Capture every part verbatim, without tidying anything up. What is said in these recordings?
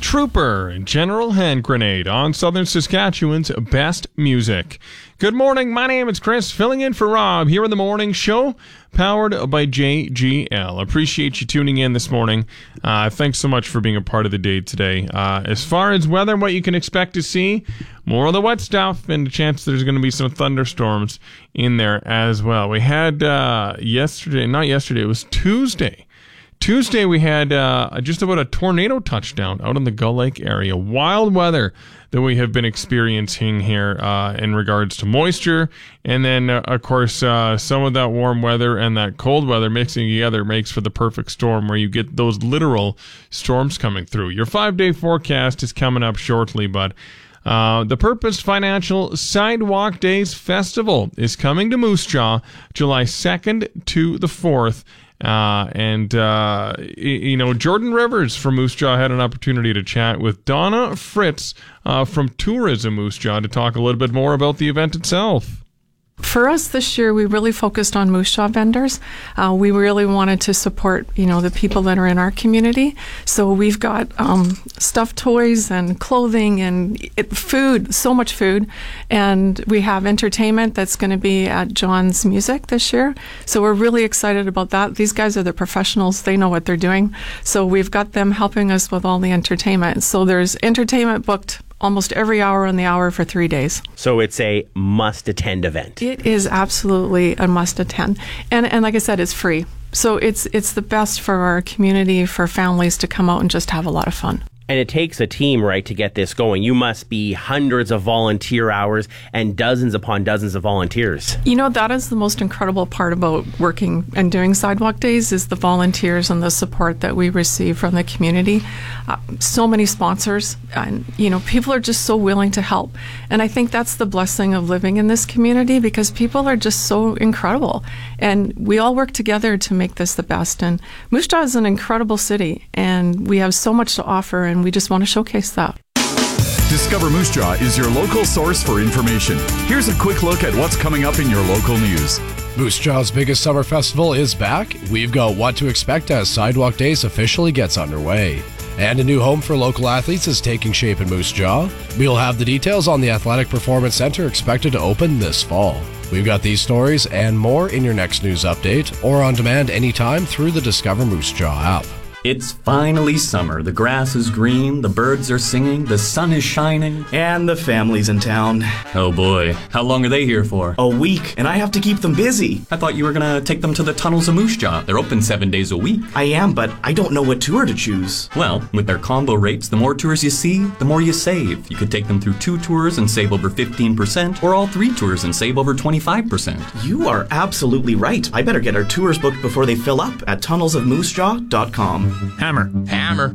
Trooper and General Hand Grenade on Southern Saskatchewan's best music. Good morning, my name is Chris, filling in for Rob here in the morning show, powered by J G L. Appreciate you tuning in this morning. Uh, thanks so much for being a part of the day today. Uh, as far as weather, what you can expect to see, more of the wet stuff and a chance there's going to be some thunderstorms in there as well. We had uh, yesterday, not yesterday, it was Tuesday. Tuesday, we had uh, just about a tornado touchdown out in the Gull Lake area. Wild weather that we have been experiencing here uh, in regards to moisture. And then, uh, of course, uh, some of that warm weather and that cold weather mixing together makes for the perfect storm where you get those literal storms coming through. Your five-day forecast is coming up shortly, but Uh, the Purpose Financial Sidewalk Days Festival is coming to Moose Jaw July second to the fourth. Uh, and, uh, you know, Jordan Rivers from Moose Jaw had an opportunity to chat with Donna Fritz uh, from Tourism Moose Jaw to talk a little bit more about the event itself. For us this year, we really focused on Moose Jaw vendors. Uh, we really wanted to support, you know, the people that are in our community. So we've got um, stuffed toys and clothing and it, food, so much food. And we have entertainment that's going to be at John's Music this year. So we're really excited about that. These guys are the professionals. They know what they're doing. So we've got them helping us with all the entertainment. So there's entertainment booked almost every hour on the hour for three days. So it's a must-attend event. It is absolutely a must-attend. And and like I said, it's free. So it's it's the best for our community, for families to come out and just have a lot of fun. And it takes a team, right, to get this going. You must be hundreds of volunteer hours and dozens upon dozens of volunteers. You know, that is the most incredible part about working and doing Sidewalk Days is the volunteers and the support that we receive from the community. Uh, so many sponsors, and, you know, people are just so willing to help. And I think that's the blessing of living in this community because people are just so incredible. And we all work together to make this the best. And Moose Jaw is an incredible city, and we have so much to offer, and we just want to showcase that. Discover Moose Jaw is your local source for information. Here's a quick look at what's coming up in your local news. Moose Jaw's biggest summer festival is back. We've got what to expect as Sidewalk Days officially gets underway. And a new home for local athletes is taking shape in Moose Jaw. We'll have the details on the Athletic Performance Center expected to open this fall. We've got these stories and more in your next news update or on demand anytime through the Discover Moose Jaw app. It's finally summer. The grass is green, the birds are singing, the sun is shining. And the family's in town. Oh boy, how long are they here for? A week, and I have to keep them busy. I thought you were gonna take them to the tunnels of Moose Jaw. They're open seven days a week. I am, but I don't know what tour to choose. Well, with their combo rates, the more tours you see, the more you save. You could take them through two tours and save over fifteen percent, or all three tours and save over twenty-five percent. You are absolutely right. I better get our tours booked before they fill up at tunnels of moose jaw dot com. Hammer. Hammer.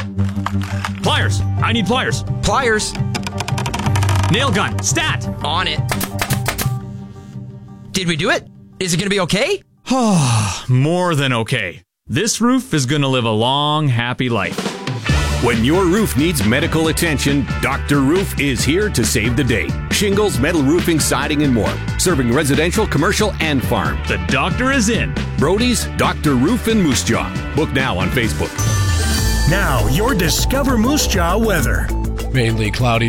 Pliers. I need pliers. Pliers. Nail gun. Stat. On it. Did we do it? Is it going to be okay? More than okay. This roof is going to live a long, happy life. When your roof needs medical attention, Doctor Roof is here to save the day. Shingles, metal roofing, siding, and more. Serving residential, commercial, and farm. The doctor is in. Brody's Doctor Roof in Moose Jaw. Book now on Facebook. Now, your Discover Moose Jaw weather. Mainly cloudy